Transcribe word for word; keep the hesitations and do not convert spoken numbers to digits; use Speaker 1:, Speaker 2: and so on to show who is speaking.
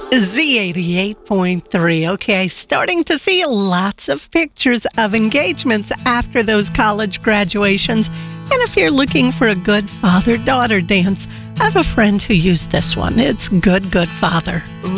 Speaker 1: Z eighty-eight point three. Okay, starting to see lots of pictures of engagements after those college graduations. And if you're looking for a good father-daughter dance, I have a friend who used this one. It's Good, Good Father.